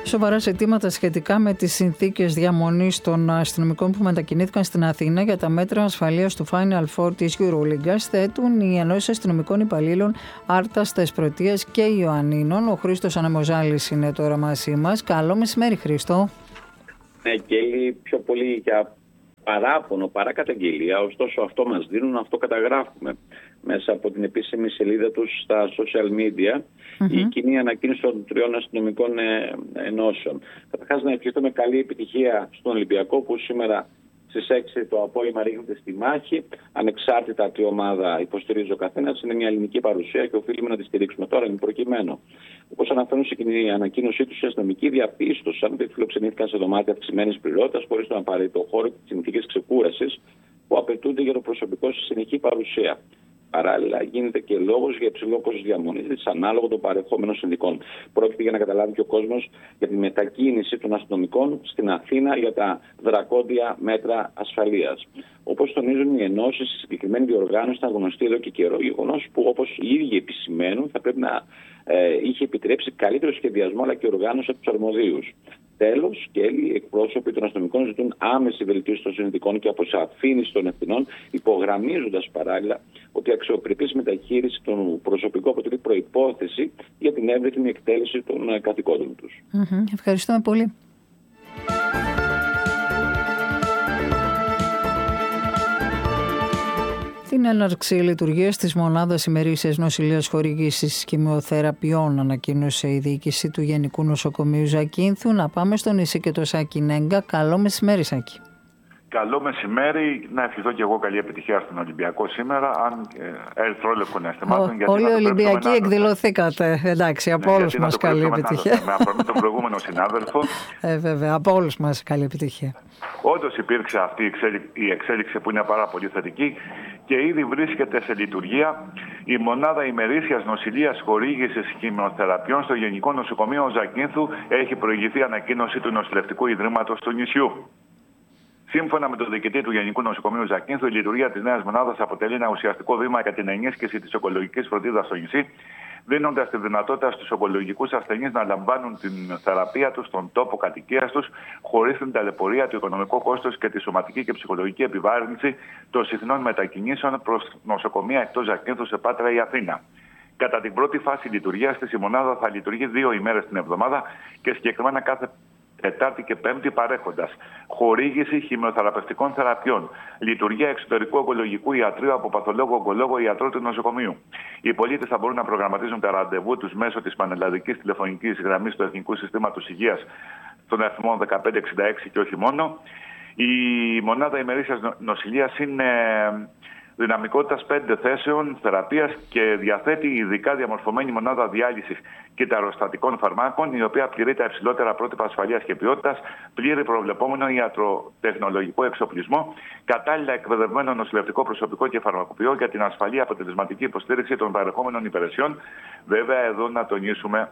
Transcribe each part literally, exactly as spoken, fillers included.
σοβαρά ζητήματα σχετικά με τις συνθήκες διαμονής των αστυνομικών που μετακινήθηκαν στην Αθήνα για τα μέτρα ασφαλείας του Final Four της EuroLeague θέτουν οι ενώσεις αστυνομικών υπαλλήλων Άρτας, Θεσπρωτείας και Ιωαννίνων. Ο Χρήστος Ανεμοζάλης είναι τώρα μαζί μας. Καλό μεσημέρι, Χρήστο. Ναι, και πιο πολύ για παράπονο παρά καταγγελία, ωστόσο αυτό μας δίνουν, αυτό καταγράφουμε μέσα από την επίσημη σελίδα τους στα social media, mm-hmm. η κοινή ανακοίνωση των τριών αστυνομικών ενώσεων. Καταρχάς να ευχηθούμε καλή επιτυχία στον Ολυμπιακό που σήμερα στις έξι το απόγευμα ρίχνεται στη μάχη. Ανεξάρτητα τι ομάδα υποστηρίζει ο καθένας, είναι μια ελληνική παρουσία και οφείλουμε να τη στηρίξουμε. Τώρα είναι προκειμένο. Όπως αναφέρουν σε κοινή ανακοίνωσή τους, οι αστυνομικοί διαπίστωσαν ότι φιλοξενήθηκαν σε δωμάτια αυξημένης πληρότητας χωρίς τον απαραίτητο χώρο και τις συνθήκες ξεκούρασης που απαιτούνται για το προσωπικό σε συνεχή παρουσία. Παράλληλα, γίνεται και λόγος για υψηλό κόστος διαμονής ανάλογα των παρεχόμενων συνδικών. Πρόκειται για να καταλάβει και ο κόσμος για τη μετακίνηση των αστυνομικών στην Αθήνα για τα δρακόντια μέτρα ασφαλείας. Όπως τονίζουν οι ενώσεις, η συγκεκριμένη διοργάνωση ήταν γνωστή εδώ και καιρό. Γεγονός που, όπως οι ίδιοι επισημαίνουν, θα πρέπει να ε, είχε επιτρέψει καλύτερο σχεδιασμό αλλά και οργάνωση από τους αρμοδίους. Τέλος, και οι εκπρόσωποι των αστυνομικών ζητούν άμεση βελτίωση των συνθηκών και αποσαφήνιση των ευθυνών, υπογραμμίζοντας παράλληλα ότι η αξιοπρεπής μεταχείριση των προσωπικού αποτελεί προϋπόθεση για την εύρυθμη εκτέλεση των καθηκόντων τους. Mm-hmm. Ευχαριστούμε πολύ. Την έναρξη λειτουργίας της μονάδας ημερήσιας νοσηλείας χορήγησης χημειοθεραπείων ανακοίνωσε η διοίκηση του Γενικού Νοσοκομείου Ζακίνθου. Να πάμε στο νησί και το Σάκη Νέγκα. Καλό μεσημέρι, Σάκη. Καλό μεσημέρι. Να ευχηθώ και εγώ καλή επιτυχία στον Ολυμπιακό σήμερα. Αν ε, ερθρόλευκο να αισθημάτων. Όλοι οι Ολυμπιακοί να... εκδηλωθήκατε. Εντάξει, από ναι, όλους μας καλή επιτυχία. Με αφορμή τον προηγούμενο συνάδελφο. Ε, βέβαια, από όλους μας καλή επιτυχία. Όντως υπήρξε αυτή η εξέλιξη, η εξέλιξη που είναι πάρα πολύ θετική και ήδη βρίσκεται σε λειτουργία η μονάδα ημερήσιας νοσηλείας χορήγησης χημειοθεραπείων στο Γενικό Νοσοκομείο Ζακίνθου. Έχει προηγηθεί ανακοίνωση του Νοσηλευτικού Ιδρύματος του νησιού. Σύμφωνα με τον διοικητή του Γενικού Νοσοκομείου Ζακίνθου, η λειτουργία της νέας μονάδας αποτελεί ένα ουσιαστικό βήμα για την ενίσχυση της ογκολογικής φροντίδας στο νησί, δίνοντας τη δυνατότητα στους ογκολογικούς ασθενείς να λαμβάνουν την θεραπεία τους στον τόπο κατοικίας τους, χωρίς την ταλαιπωρία, το οικονομικό κόστος και τη σωματική και ψυχολογική επιβάρυνση των συχνών μετακινήσεων προς νοσοκομεία εκτός Ζακίνθου σε Πάτρα ή Αθήνα. Κατά την πρώτη φάση λειτουργίας της, η μονάδα θα λειτουργεί δύο ημέρες την εβδομάδα και συγκεκριμένα κάθε Τετάρτη και Πέμπτη παρέχοντας χορήγηση χημειοθεραπευτικών θεραπείων, λειτουργία εξωτερικού ογκολογικού ιατρίου από παθολόγο ογκολόγο ιατρό του νοσοκομείου. Οι πολίτες θα μπορούν να προγραμματίζουν τα ραντεβού τους μέσω της πανελλαδικής τηλεφωνικής γραμμής του Εθνικού Συστήματος Υγείας στον αριθμό δεκαπέντε εξήντα έξι και όχι μόνο. Η μονάδα ημερήσιας νοσηλείας είναι δυναμικότητας πέντε θέσεων θεραπείας και διαθέτει ειδικά διαμορφωμένη μονάδα διάλυσης κυταροστατικών φαρμάκων, η οποία πληρεί τα υψηλότερα πρότυπα ασφαλείας και ποιότητας, πλήρη προβλεπόμενο ιατροτεχνολογικό εξοπλισμό, κατάλληλα εκπαιδευμένο νοσηλευτικό προσωπικό και φαρμακοποιό για την ασφαλή αποτελεσματική υποστήριξη των παρεχόμενων υπηρεσιών. Βέβαια, εδώ να τονίσουμε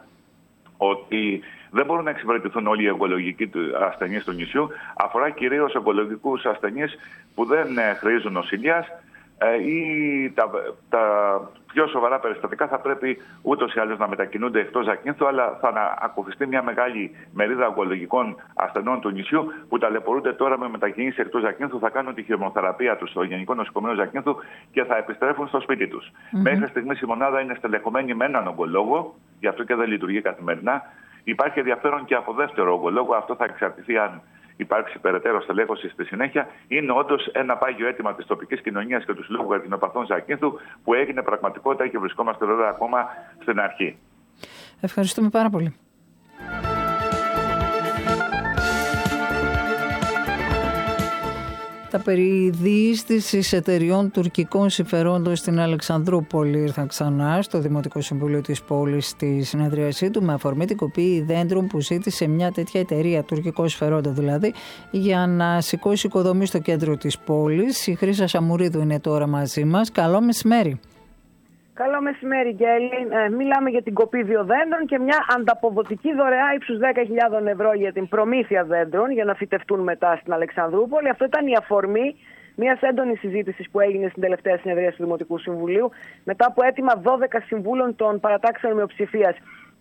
ότι δεν μπορούν να εξυπηρετηθούν όλοι οι ογκολογικοί ασθενείς του νησιού. Αφορά κυρίως ογκολογικούς ασθενείς που δεν χρήζουν νοσηλείας ή τα, τα πιο σοβαρά περιστατικά θα πρέπει ούτως ή άλλως να μετακινούνται εκτός Ζακίνθου, αλλά θα ακολουθήσει μια μεγάλη μερίδα ογκολογικών ασθενών του νησιού που ταλαιπωρούνται τώρα με μετακινήσεις εκτός Ζακίνθου, θα κάνουν τη χημειοθεραπεία τους στο Γενικό Νοσοκομείο Ζακίνθου και θα επιστρέφουν στο σπίτι τους. Mm-hmm. Μέχρι στιγμής η μονάδα είναι στελεχωμένη με έναν ογκολόγο, γι' αυτό και δεν λειτουργεί καθημερινά. Υπάρχει ενδιαφέρον και από δεύτερο ογκολόγο, αυτό θα εξαρτηθεί αν υπάρξει περαιτέρω στελέχωση στη συνέχεια. Είναι όντως ένα πάγιο αίτημα της τοπικής κοινωνίας και του Συλλόγου Καρκινοπαθών Ζακίνθου που έγινε πραγματικότητα και βρισκόμαστε βέβαια ακόμα στην αρχή. Ευχαριστούμε πάρα πολύ. Τα περί διείσδυσης εταιριών τουρκικών συμφερόντων στην Αλεξανδρούπολη ήρθαν ξανά στο Δημοτικό Συμβούλιο της πόλης στη συνεδρίασή του με αφορμή την κοπή δέντρων που ζήτησε μια τέτοια εταιρεία, τουρκικό συμφερόντο δηλαδή, για να σηκώσει οικοδομή στο κέντρο της πόλης. Η Χρύσα Σαμουρίδου είναι τώρα μαζί μας. Καλό μεσημέρι. Καλό μεσημέρι, Γκέλη. Ε, μιλάμε για την κοπή δύο δέντρων και μια ανταποδοτική δωρεά ύψους δέκα χιλιάδες ευρώ για την προμήθεια δέντρων για να φυτευτούν μετά στην Αλεξανδρούπολη. Αυτό ήταν η αφορμή μιας έντονης συζήτησης που έγινε στην τελευταία συνεδρία του Δημοτικού Συμβουλίου μετά από αίτημα δώδεκα συμβούλων των παρατάξεων μειοψηφίας.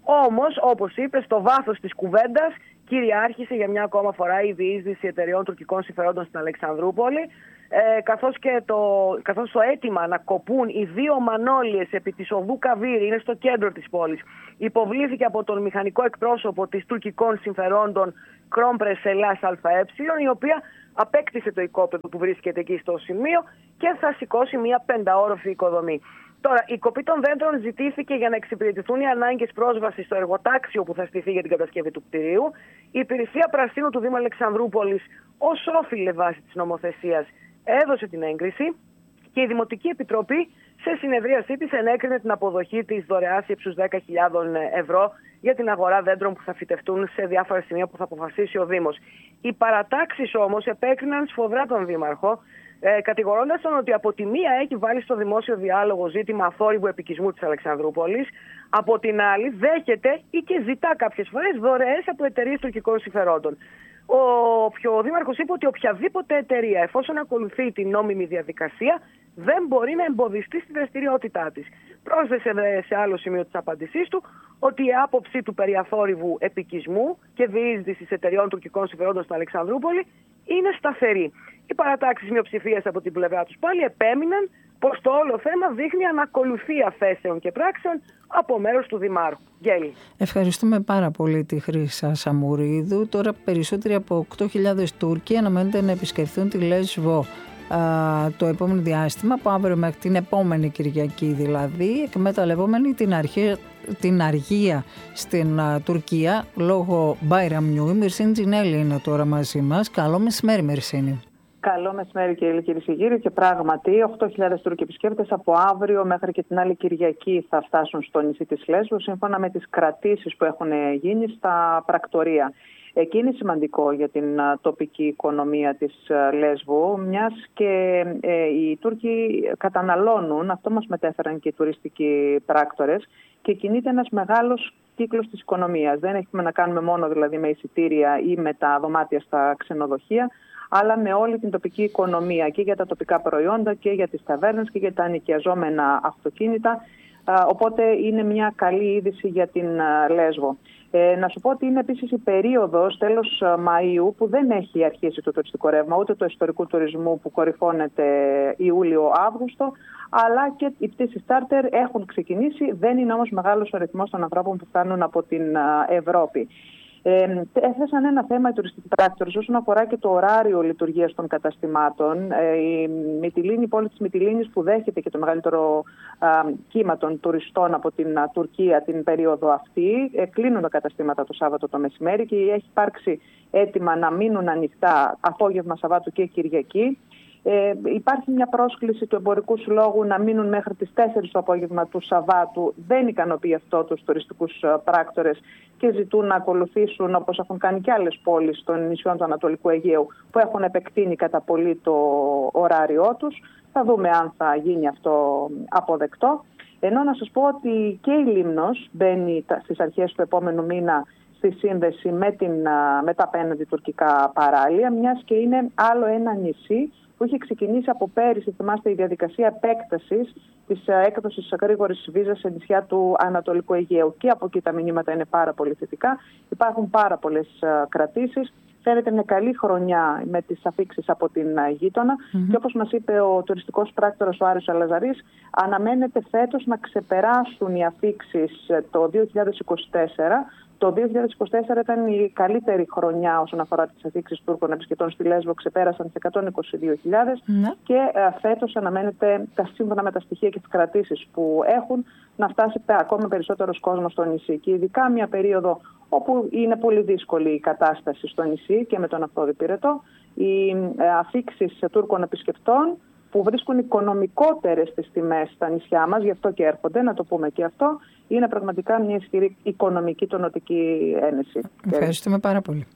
Όμως, όπως είπε, στο βάθος της κουβέντας κυριάρχησε για μια ακόμα φορά η διείσδυση εταιρεών τουρκικών συμφερόντων στην Αλεξανδρούπολη, ε, καθώς και το, καθώς το αίτημα να κοπούν οι δύο μανώλιες επί της οδού Καβίρη, είναι στο κέντρο της πόλης, υποβλήθηκε από τον μηχανικό εκπρόσωπο της τουρκικών συμφερόντων Κρόμπρες Ελλάς ΑΕ, η οποία απέκτησε το οικόπεδο που βρίσκεται εκεί στο σημείο και θα σηκώσει μια πενταόροφη οικοδομή. Τώρα, η κοπή των δέντρων ζητήθηκε για να εξυπηρετηθούν οι ανάγκες πρόσβασης στο εργοτάξιο που θα στηθεί για την κατασκευή του κτηρίου. Η Υπηρεσία Πρασίνου του Δήμου Αλεξανδρούπολης, ως όφιλε βάσει της νομοθεσίας, έδωσε την έγκριση και η Δημοτική Επιτροπή σε συνεδρίασή της ενέκρινε την αποδοχή της δωρεάς ύψους δέκα χιλιάδες ευρώ για την αγορά δέντρων που θα φυτευτούν σε διάφορα σημεία που θα αποφασίσει ο Δήμος. Οι παρατάξεις όμως επέκριναν σφοδρά τον Δήμαρχο, Ε, κατηγορώντας τον ότι από τη μία έχει βάλει στο δημόσιο διάλογο ζήτημα αθόρυβου επικισμού της Αλεξανδρούπολης, από την άλλη δέχεται ή και ζητά κάποιες φορές δωρεές από εταιρείες τουρκικών συμφερόντων. Ο, ο Δήμαρχος είπε ότι οποιαδήποτε εταιρεία, εφόσον ακολουθεί την νόμιμη διαδικασία, δεν μπορεί να εμποδιστεί στη δραστηριότητά της. Πρόσθεσε σε άλλο σημείο της απάντησής του ότι η άποψη του περί αθόρυβου επικισμού και διείσδυσης εταιρεών τουρκικών συμφερόντων στην Αλεξανδρούπολη είναι σταθερή. Οι παρατάξεις μειοψηφίας από την πλευρά τους πάλι επέμειναν πως το όλο θέμα δείχνει ανακολουθία θέσεων και πράξεων από μέρος του Δημάρχου. Γέλη. Ευχαριστούμε πάρα πολύ τη Χρύσα Σαμουρίδου. Τώρα περισσότεροι από οκτώ χιλιάδες Τούρκοι αναμένεται να επισκεφθούν τη Λέσβο α, το επόμενο διάστημα, από αύριο μέχρι την επόμενη Κυριακή δηλαδή, εκμεταλλευόμενοι την, αρχή, την αργία στην α, Τουρκία λόγω Μπάιραμ-Νιού. Η Μυρσίνη Τζινέλη είναι τώρα μαζί μας. Καλό μεσημέρι, Μυρσίνη. Καλό μεσημέρι κύριε Κυρσιγύρη, και πράγματι οκτώ χιλιάδες Τούρκοι επισκέπτες από αύριο μέχρι και την άλλη Κυριακή θα φτάσουν στο νησί της Λέσβου, σύμφωνα με τις κρατήσεις που έχουν γίνει στα πρακτορία. Εκεί είναι σημαντικό για την τοπική οικονομία της Λέσβου, μιας και ε, οι Τούρκοι καταναλώνουν, αυτό μας μετέφεραν και οι τουριστικοί πράκτορες, και κινείται ένας μεγάλος κύκλος της οικονομίας. Δεν έχουμε να κάνουμε μόνο δηλαδή με εισιτήρια ή με τα δωμάτια στα ξενοδοχεία, αλλά με όλη την τοπική οικονομία και για τα τοπικά προϊόντα και για τις ταβέρνες και για τα ενοικιαζόμενα αυτοκίνητα. Οπότε είναι μια καλή είδηση για την Λέσβο. Ε, να σου πω ότι είναι επίσης η περίοδος τέλος Μαΐου που δεν έχει αρχίσει το τουριστικό ρεύμα, ούτε το ιστορικού τουρισμού που κορυφώνεται Ιούλιο-Αύγουστο, αλλά και οι πτήσεις τσάρτερ έχουν ξεκινήσει. Δεν είναι όμως μεγάλος ο αριθμός των ανθρώπων που φτάνουν από την Ευρώπη. Ε, έθεσαν ένα θέμα οι τουριστικοί πράκτορες όσον αφορά και το ωράριο λειτουργίας των καταστημάτων. Ε, η Μυτιλήνη, η πόλη της Μυτιλήνης, που δέχεται και το μεγαλύτερο α, κύμα των τουριστών από την α, Τουρκία την περίοδο αυτή, ε, κλείνουν τα καταστήματα το Σάββατο το μεσημέρι και έχει υπάρξει έτοιμα να μείνουν ανοιχτά απόγευμα Σαββάτου και Κυριακή. Ε, υπάρχει μια πρόσκληση του Εμπορικού Συλλόγου να μείνουν μέχρι τις τέσσερις το απόγευμα του Σαββάτου. Δεν ικανοποιεί αυτό τους τουριστικούς πράκτορες και ζητούν να ακολουθήσουν, όπως έχουν κάνει και άλλες πόλεις των νησιών του Ανατολικού Αιγαίου, που έχουν επεκτείνει κατά πολύ το ωράριό τους. Θα δούμε αν θα γίνει αυτό αποδεκτό. Ενώ να σας πω ότι και η Λίμνος μπαίνει στις αρχές του επόμενου μήνα στη σύνδεση με, την, με τα απέναντι τουρκικά παράλια, μιας και είναι άλλο ένα νησί που είχε ξεκινήσει από πέρυσι, θυμάστε, η διαδικασία επέκτασης της έκδοσης γρήγορης βίζας σε νησιά του Ανατολικού Αιγαίου. Και από εκεί τα μηνύματα είναι πάρα πολύ θετικά. Υπάρχουν πάρα πολλές κρατήσεις. Φαίνεται μια καλή χρονιά με τις αφίξεις από την γείτονα. Mm-hmm. Και όπως μας είπε ο τουριστικός πράκτορας ο Άρης Αλαζαρής, αναμένεται φέτος να ξεπεράσουν οι αφίξεις το δύο χιλιάδες είκοσι τέσσερα. Το δύο χιλιάδες είκοσι τέσσερα ήταν η καλύτερη χρονιά όσον αφορά τις αφίξεις Τούρκων επισκεπτών στη Λέσβο, ξεπέρασαν τις εκατόν είκοσι δύο χιλιάδες mm. και ε, φέτος αναμένεται, τα σύμφωνα με τα στοιχεία και τις κρατήσεις που έχουν, να φτάσει ακόμα περισσότερος κόσμος στο νησί. Και ειδικά μια περίοδο όπου είναι πολύ δύσκολη η κατάσταση στο νησί και με τον Αυθόδη Πυρετό, οι ε, αφίξεις Τούρκων επισκεπτών που βρίσκουν οικονομικότερες τις τιμές στα νησιά μας, γι' αυτό και έρχονται, να το πούμε και αυτό, είναι πραγματικά μια ισχυρή οικονομική τονωτική ένεση. Ευχαριστούμε πάρα πολύ.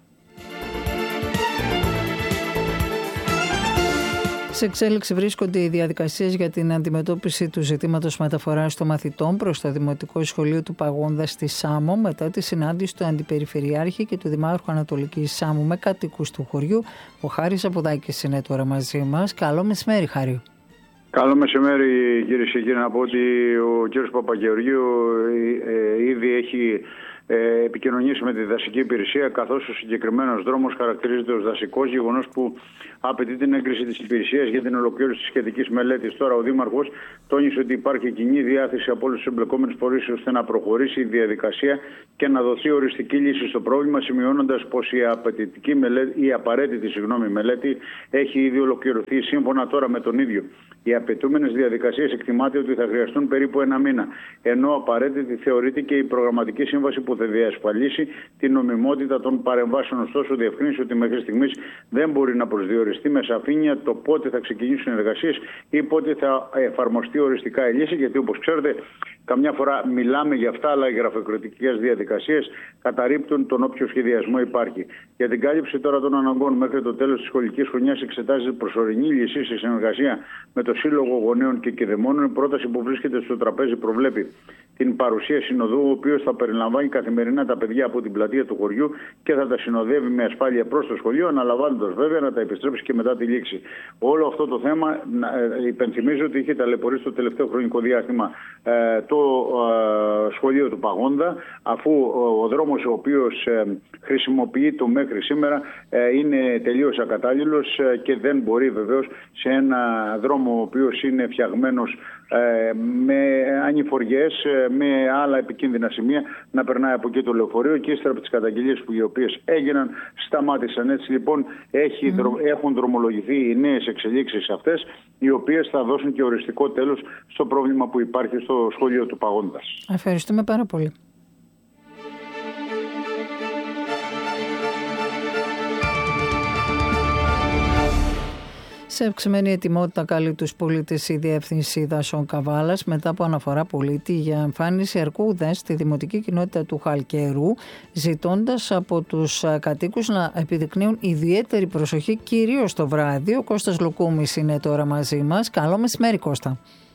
Σε εξέλιξη βρίσκονται οι διαδικασίες για την αντιμετώπιση του ζητήματος μεταφοράς των μαθητών προς το Δημοτικό Σχολείο του Παγόνδα στη Σάμο, μετά τη συνάντηση του Αντιπεριφερειάρχη και του Δημάρχου Ανατολικής Σάμου με κατοίκους του χωριού. Ο Χάρης Αποδάκης είναι τώρα μαζί μας. Καλό μεσημέρι, Χάρη. Καλό μεσημέρι, κύριε Σιγήρη. Να πω ότι ο κύριος Παπαγεωργίου ε, ήδη έχει ε, επικοινωνήσει με τη δασική υπηρεσία, καθώς ο συγκεκριμένος δρόμος χαρακτηρίζεται ως δασικός, γεγονός που απαιτεί την έγκριση της υπηρεσίας για την ολοκλήρωση της σχετικής μελέτης. Τώρα, ο Δήμαρχος τόνισε ότι υπάρχει κοινή διάθεση από όλους τους εμπλεκόμενους φορείς ώστε να προχωρήσει η διαδικασία και να δοθεί οριστική λύση στο πρόβλημα, σημειώνοντας πως η, απαιτητική μελέτη, η απαραίτητη συγγνώμη, μελέτη έχει ήδη ολοκληρωθεί. Σύμφωνα τώρα με τον ίδιο, οι απαιτούμενες διαδικασίες εκτιμάται ότι θα χρειαστούν περίπου ένα μήνα, ενώ απαραίτητη θεωρείται και η προγραμματική σύμβαση που θα διασφαλίσει την νομιμότητα των παρεμβάσεων. Ωστόσο, διευκρίνησε ότι μέχρι στιγμής δεν μπορεί να προσδιοριστεί με σαφήνεια το πότε θα ξεκινήσουν οι εργασίες ή πότε θα εφαρμοστεί οριστικά η λύση, γιατί όπως ξέρετε, καμιά φορά μιλάμε για αυτά, αλλά οι γραφειοκρατικές διαδικασίες καταρρίπτουν τον όποιο σχεδιασμό υπάρχει. Για την κάλυψη τώρα των αναγκών μέχρι το τέλος της σχολικής χρονιάς εξετάζεται προσωρινή λύση σε συνεργασία με το Σύλλογο Γονέων και Κηδεμόνων. Η πρόταση που βρίσκεται στο τραπέζι προβλέπει την παρουσία συνοδού, ο οποίος θα περιλαμβάνει καθημερινά τα παιδιά από την πλατεία του χωριού και θα τα συνοδεύει με ασφάλεια προς το σχολείο, αναλαμβάνοντας βέβαια να τα επιστρέψει και μετά τη λήξη. Όλο αυτό το θέμα, ε, υπενθυμίζω ότι είχε ταλαιπωρήσει το τελευταίο χρονικό διάστημα ε, το ε, σχολείο του Παγόντα, αφού ο, ο δρόμος ο οποίος ε, χρησιμοποιείται μέχρι σήμερα ε, είναι τελείως ακατάλληλος ε, και δεν μπορεί βεβαίως σε ένα δρόμο ο οποίος είναι φτιαγμένος ε, με ανηφοριές, ε, με άλλα επικίνδυνα σημεία, να περνάει από εκεί το λεωφορείο, και ύστερα από τις καταγγελίες που οι οποίες έγιναν σταμάτησαν. Έτσι λοιπόν έχει, mm. έχουν δρομολογηθεί οι νέες εξελίξεις αυτές, οι οποίες θα δώσουν και οριστικό τέλος στο πρόβλημα που υπάρχει στο σχολείο του Παγόντας. Ευχαριστούμε πάρα πολύ. Σε αυξημένη ετοιμότητα καλεί τους πολίτες η Διεύθυνση Δασών Καβάλας μετά από αναφορά πολίτη για εμφάνιση αρκούδας στη δημοτική κοινότητα του Χαλκερού, ζητώντας από τους κατοίκους να επιδεικνύουν ιδιαίτερη προσοχή κυρίως το βράδυ. Ο Κώστας Λουκούμης είναι τώρα μαζί μας. Καλό μεσημέρι, Κώστα.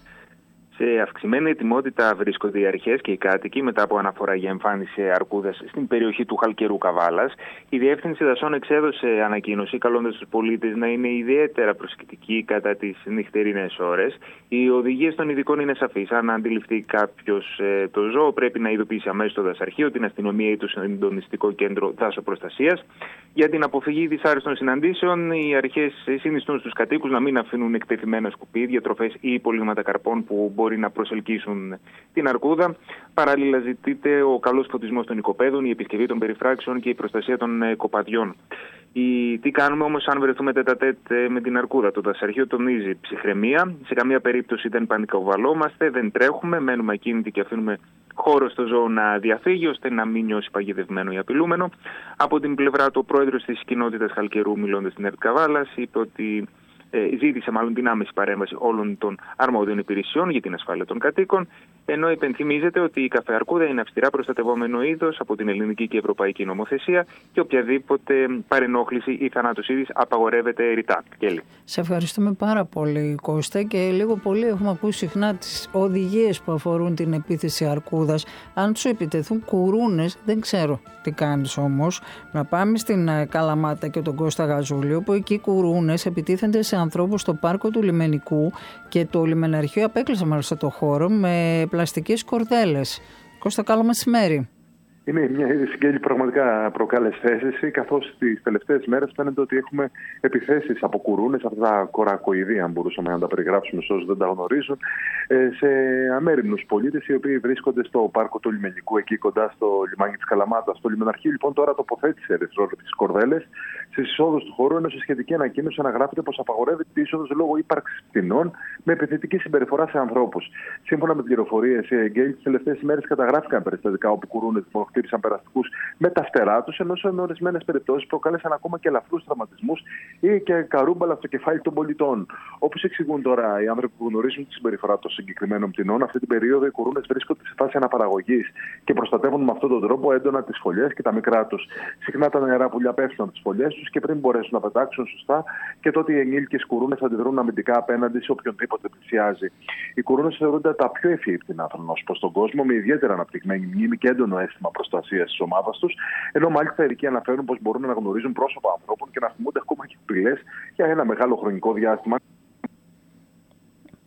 Σε αυξημένη ετοιμότητα βρίσκονται οι αρχές και οι κάτοικοι μετά από αναφορά για εμφάνιση αρκούδας στην περιοχή του Χαλκερού Καβάλας. Η Διεύθυνση Δασών εξέδωσε ανακοίνωση καλώντας τους πολίτες να είναι ιδιαίτερα προσεκτικοί κατά τις νυχτερινές ώρες. Οι οδηγίες των ειδικών είναι σαφείς. Αν αντιληφθεί κάποιος ε, το ζώο, πρέπει να ειδοποιήσει αμέσως το δασαρχείο, την αστυνομία ή το συντονιστικό κέντρο δάσοπροστασίας. Για την αποφυγή δυσάρεστων συναντήσεων, οι αρχές συνιστούν στους κατοίκους να μην αφήνουν εκτεθειμένα σκουπίδια, τροφές ή υπολείμματα καρπών που μπορεί να προσελκύσουν την αρκούδα. Παράλληλα, ζητείται ο καλός φωτισμός των οικοπαίδων, η επισκευή των περιφράξεων και η προστασία των κοπαδιών. Η... Τι κάνουμε όμως αν βρεθούμε τέτα-τέτ με την αρκούδα? Το δασαρχείο τονίζει ψυχραιμία. Σε καμία περίπτωση δεν πανικοβαλόμαστε, δεν τρέχουμε, μένουμε ακίνητοι και αφήνουμε χώρο στο ζώο να διαφύγει, ώστε να μην νιώσει παγιδευμένο ή απειλούμενο. Από την πλευρά του, ο πρόεδρος της κοινότητας Χαλκερού, μιλώντας στην ΕΡΤ Καβάλας, είπε ότι ζήτησε μάλλον την άμεση παρέμβαση όλων των αρμόδιων υπηρεσιών για την ασφάλεια των κατοίκων, ενώ υπενθυμίζεται ότι η καφεαρκούδα είναι αυστηρά προστατευόμενο είδος από την ελληνική και ευρωπαϊκή νομοθεσία και οποιαδήποτε παρενόχληση ή θανάτωση της απαγορεύεται ρητά. Κέλλη. Σε ευχαριστούμε πάρα πολύ, Κώστα, και λίγο πολύ έχουμε ακούσει συχνά τις οδηγίες που αφορούν την επίθεση αρκούδας. Αν τους επιτεθούν κουρούνες, δεν ξέρω τι κάνεις όμως. Να πάμε στην Καλαμάτα και τον Κώστα Γαζούλη, που εκεί κουρούνες επιτίθενται σε ανθρώπους στο πάρκο του Λιμενικού και το λιμεναρχείο απέκλεισε μάλιστα το χώρο με πλαστικές κορδέλες. Κώστα, καλό μεσημέρι. Είναι μια είδηση που πραγματικά προκάλεσε αίσθηση, καθώς τις τελευταίες μέρες φαίνεται ότι έχουμε επιθέσεις από κουρούνες, αυτά τα κορακοειδή, αν μπορούσαμε να τα περιγράψουμε σε όσους δεν τα γνωρίζουν, σε αμέριμνους πολίτες οι οποίοι βρίσκονται στο πάρκο του Λιμενικού, εκεί κοντά στο λιμάνι της Καλαμάτας. Το λιμεναρχείο λοιπόν τώρα τοποθέτησε ερυθρόλεπτες κορδέλες στις εισόδους του χώρου, ενώ σε σχετική ανακοίνωση αναγράφεται πως απαγορεύεται η είσοδος λόγω ύπαρξης πτηνών με επιθετική συμπεριφορά σε ανθρώπους. Σύμφωνα με πληροφορίες, τις τελευταίες ημέρες καταγράφηκαν περιστατικά όπου κουρούνες χτύπησαν περαστικούς με τα φτερά τους, ενώ σε ορισμένες περιπτώσεις προκάλεσαν ακόμα και ελαφρούς τραυματισμούς ή και καρούμπαλα στο κεφάλι των πολιτών. Όπως εξηγούν τώρα οι άνθρωποι που γνωρίζουν τη συμπεριφορά των συγκεκριμένων πτηνών, αυτή την περίοδο οι κουρούνες βρίσκονται σε φάση αναπαραγωγής και προστατεύουν με αυτόν τον τρόπο έντονα τις φωλιές και τα μικρά τους. Συχνά τα νερά πουλιά πέφτουν από τις φωλιές τους και πριν μπορέσουν να πετάξουν σωστά, και τότε οι ενήλικες κουρούνες αντιδρούν αμυντικά απέναντι σε οποιονδήποτε πλησιάζει. Οι κουρούνες θεωρούνται τα πιο ευφυή πτηνά προς τον κόσμο, με ιδιαίτερα αναπτυγμένη μνήμη και έντονο αίσθημα προστασία τη ομάδα του, ενώ μάλιστα ειδικοί αναφέρουν πως μπορούν να γνωρίζουν πρόσωπα ανθρώπων και να θυμούνται ακόμα και απειλές για ένα μεγάλο χρονικό διάστημα.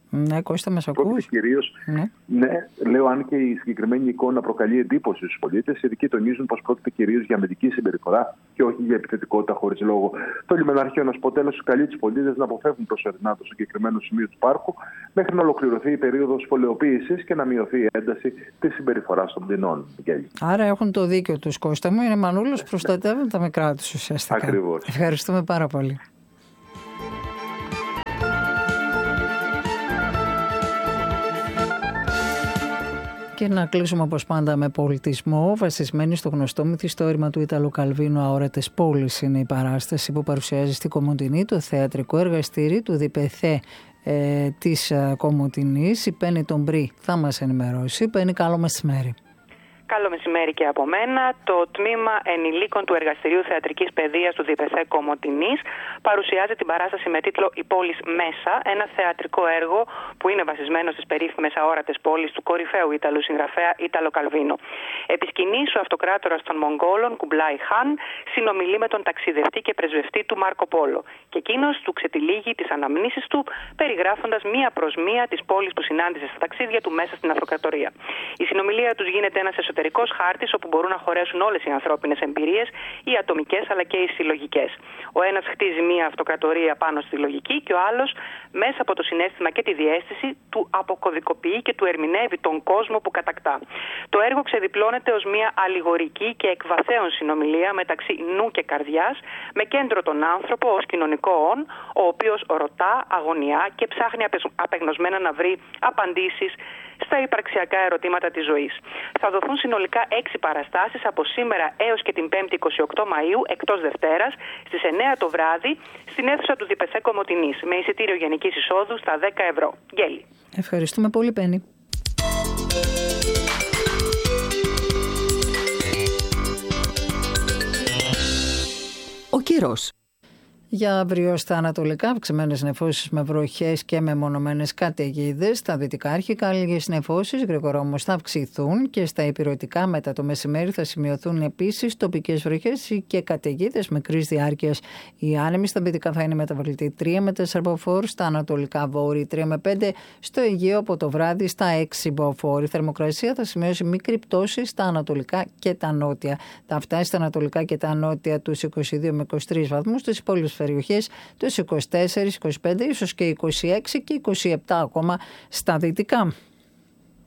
Ναι, Κώστα, μας ακούς? Κυρίως, ναι. ναι, λέω, αν και η συγκεκριμένη εικόνα προκαλεί εντύπωση στους πολίτες, οι ειδικοί τονίζουν πως πρόκειται κυρίως για αμυντική συμπεριφορά και όχι για επιθετικότητα χωρίς λόγο. Το λιμεναρχείο, να σου πω τέλος, καλεί τους πολίτες να αποφεύγουν προσωρινά το συγκεκριμένο σημείο του πάρκου μέχρι να ολοκληρωθεί η περίοδος φωλεοποίησης και να μειωθεί η ένταση της συμπεριφοράς των πτηνών. Άρα έχουν το δίκιο τους, Κώστα μου. Είναι μανούλος, προστατεύουν τα μικρά τους ουσιαστικά. Ακριβώς. Ευχαριστούμε πάρα πολύ. Και να κλείσουμε όπως πάντα με πολιτισμό, βασισμένη στο γνωστό μυθιστόρημα του Ίταλου Καλβίνου «Αόρατες πόλεις». Είναι η παράσταση που παρουσιάζει στη Κομοτηνή το θεατρικό εργαστήρι του Διπεθέ ε, της Κομοτηνής. Η Πέννη τον Μπρι θα μας ενημερώσει. Πέννη, καλό μεσημέρι. Καλό μεσημέρι και από μένα. Το τμήμα ενηλίκων του Εργαστηρίου Θεατρικής Παιδείας του Διπεθέ Κομοτηνής παρουσιάζει την παράσταση με τίτλο «Η πόλης μέσα», ένα θεατρικό έργο που είναι βασισμένο στις περίφημες αόρατες πόλεις του κορυφαίου Ιταλού συγγραφέα Ίταλο Καλβίνο. Επί σκηνής, ο αυτοκράτορας των Μογγόλων, Κουμπλάι Χάν, συνομιλεί με τον ταξιδευτή και πρεσβευτή του Μάρκο Πόλο. Και εκείνος του ξετυλίγει τις αναμνήσεις του, περιγράφοντας μία προς μία τις πόλεις που συνάντησε στα ταξίδια του μέσα στην αυτοκρατορία. Η συνομιλία τους γίνεται ένας εσωτερικός χάρτης όπου μπορούν να χωρέσουν όλες οι ανθρώπινες εμπειρίες, οι ατομικές αλλά και οι συλλογικές. Ο ένας χτίζει μία αυτοκρατορία πάνω στη λογική και ο άλλος μέσα από το συναίσθημα και τη διαίσθηση του αποκωδικοποιεί και του ερμηνεύει τον κόσμο που κατακτά. Το έργο ξεδιπλώνεται ως μία αλληγορική και εκβαθέων συνομιλία μεταξύ νου και καρδιάς, με κέντρο τον άνθρωπο ως κοινωνικό όν, ο οποίος ρωτά, αγωνιά και ψάχνει απεγνωσμένα να βρει απαντήσεις στα υπαρξιακά ερωτήματα της ζωής. Θα δοθούν συνολικά έξι παραστάσεις από σήμερα έως και την πέμπτη εικοστή ογδόη Μαΐου, εκτός Δευτέρας, στις εννέα το βράδυ, στην αίθουσα του Διπεθέ Κομοτηνής, με εισιτήριο γενικής εισόδου στα δέκα ευρώ. Γέλη. Ευχαριστούμε πολύ, Πέννη. Ο καιρός. Για αύριο στα ανατολικά, αυξημένες νεφώσεις με βροχές και μεμονωμένες καταιγίδες. Στα δυτικά αρχικά λίγες νεφώσεις, γρήγορα όμως θα αυξηθούν, και στα ηπειρωτικά μετά το μεσημέρι θα σημειωθούν επίσης τοπικές βροχές και καταιγίδες μικρής διάρκειας. Οι άνεμοι στα δυτικά θα είναι μεταβλητοί τρία με τέσσερα μποφόρ, στα ανατολικά βόρειοι τρία με πέντε, στο Αιγαίο από το βράδυ στα έξι μποφόρ. Η θερμοκρασία θα σημειώσει μικρή πτώση στα ανατολικά και τα νότια. Θα φτάσει στα ανατολικά και τα νότια τους είκοσι δύο με είκοσι τρεις βαθμούς, στις υπόλοιπες περιοχές τους είκοσι τέσσερα, είκοσι πέντε, ίσως και είκοσι έξι και είκοσι επτά ακόμα στα δυτικά.